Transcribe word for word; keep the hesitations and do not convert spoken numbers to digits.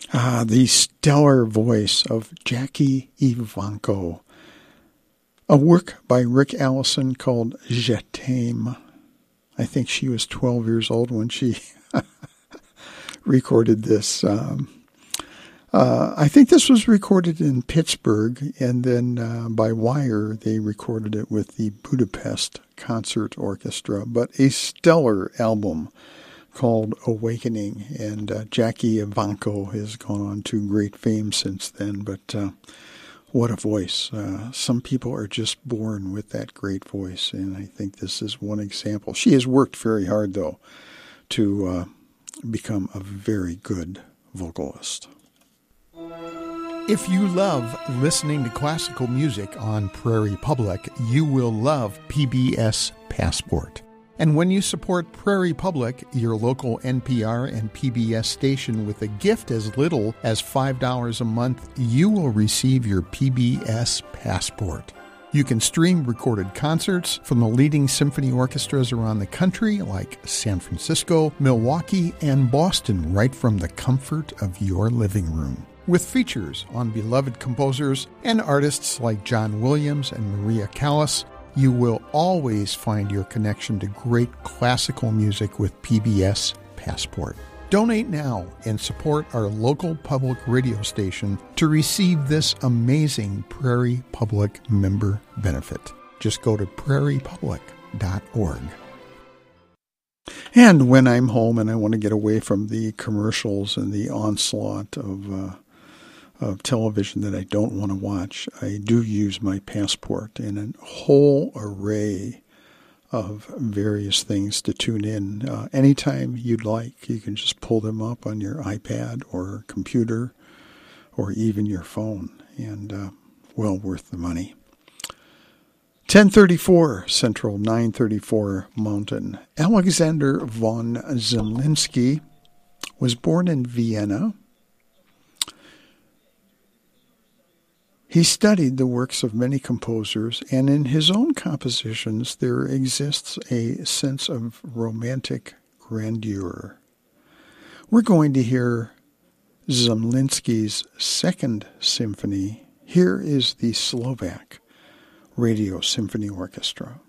Ah, the stellar voice of Jackie Evancho. A work by Rick Allison called Je t'aime. I think she was twelve years old when she recorded this. Um, uh, I think this was recorded in Pittsburgh, and then uh, by wire they recorded it with the Budapest Concert Orchestra. But a stellar album called Awakening, and uh, Jackie Evancho has gone on to great fame since then, but uh, what a voice. Uh, some people are just born with that great voice, and I think this is one example. She has worked very hard, though, to uh, become a very good vocalist. If you love listening to classical music on Prairie Public, you will love P B S Passport. And when you support Prairie Public, your local N P R and P B S station, with a gift as little as five dollars a month, you will receive your P B S Passport. You can stream recorded concerts from the leading symphony orchestras around the country, like San Francisco, Milwaukee, and Boston, right from the comfort of your living room. With features on beloved composers and artists like John Williams and Maria Callas, you will always find your connection to great classical music with P B S Passport. Donate now and support our local public radio station to receive this amazing Prairie Public member benefit. Just go to prairie public dot org. And when I'm home and I want to get away from the commercials and the onslaught of uh, of television that I don't want to watch, I do use my Passport in a whole array of various things to tune in. Uh, anytime you'd like, you can just pull them up on your iPad or computer or even your phone, and uh, well worth the money. ten thirty-four Central, nine thirty-four Mountain. Alexander von Zemlinsky was born in Vienna. He studied the works of many composers, and in his own compositions there exists a sense of romantic grandeur. We're going to hear Zemlinsky's Second Symphony. Here is the Slovak Radio Symphony Orchestra.